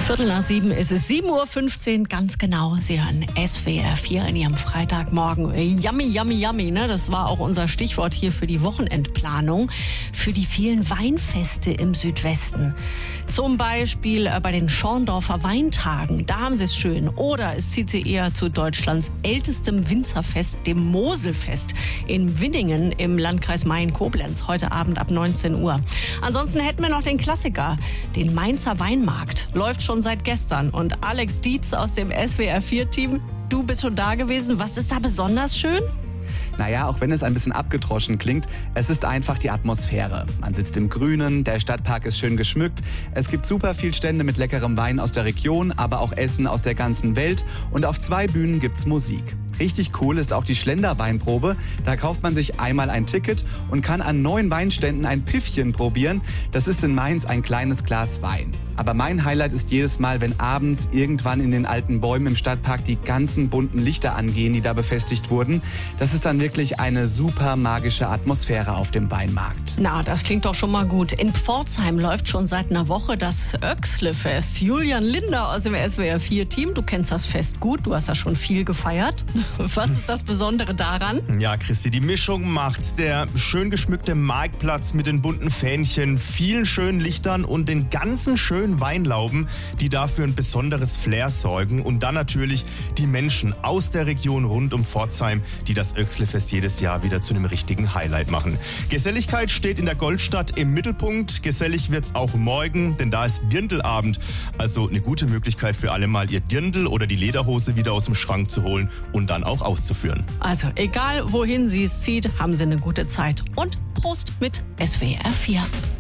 7:15 ist es, 7:15 Uhr, ganz genau. Sie hören SWR 4 in Ihrem Freitagmorgen. Yummy, yummy, yummy, ne? Das war auch unser Stichwort hier für die Wochenendplanung, für die vielen Weinfeste im Südwesten. Zum Beispiel bei den Schorndorfer Weintagen, da haben Sie es schön. Oder es zieht Sie eher zu Deutschlands ältestem Winzerfest, dem Moselfest in Winningen im Landkreis Mayen-Koblenz, heute Abend ab 19 Uhr. Ansonsten hätten wir noch den Klassiker, den Mainzer Weinmarkt. Läuft schon seit gestern. Und Alex Dietz aus dem SWR 4-Team, du bist schon da gewesen. Was ist da besonders schön? Naja, auch wenn es ein bisschen abgedroschen klingt, es ist einfach die Atmosphäre. Man sitzt im Grünen, der Stadtpark ist schön geschmückt, es gibt super viel Stände mit leckerem Wein aus der Region, aber auch Essen aus der ganzen Welt und auf 2 Bühnen gibt's Musik. Richtig cool ist auch die Schlenderweinprobe. Da kauft man sich einmal ein Ticket und kann an 9 Weinständen ein Piffchen probieren. Das ist in Mainz ein kleines Glas Wein. Aber mein Highlight ist jedes Mal, wenn abends irgendwann in den alten Bäumen im Stadtpark die ganzen bunten Lichter angehen, die da befestigt wurden. Das ist dann wirklich eine super magische Atmosphäre auf dem Weinmarkt. Na, das klingt doch schon mal gut. In Pforzheim läuft schon seit einer Woche das Oechsle-Fest. Julian Linder aus dem SWR 4-Team, du kennst das Fest gut, du hast da schon viel gefeiert. Was ist das Besondere daran? Ja, Christi, die Mischung macht's. Der schön geschmückte Marktplatz mit den bunten Fähnchen, vielen schönen Lichtern und den ganzen schönen Weinlauben, die dafür ein besonderes Flair sorgen. Und dann natürlich die Menschen aus der Region rund um Pforzheim, die das Oechsle-Fest jedes Jahr wieder zu einem richtigen Highlight machen. Geselligkeit steht in der Goldstadt im Mittelpunkt. Gesellig wird's auch morgen, denn da ist Dirndlabend. Also eine gute Möglichkeit für alle mal ihr Dirndl oder die Lederhose wieder aus dem Schrank zu holen und dann auch auszuführen. Also egal wohin sie es zieht, haben Sie eine gute Zeit. Und Prost mit SWR 4.